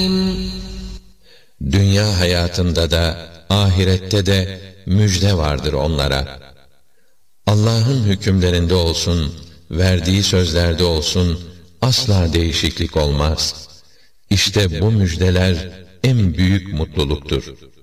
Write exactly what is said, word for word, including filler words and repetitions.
Dünya hayatında da, ahirette de müjde vardır onlara. Allah'ın hükümlerinde olsun, verdiği sözlerde olsun, asla değişiklik olmaz. İşte bu müjdeler en büyük mutluluktur.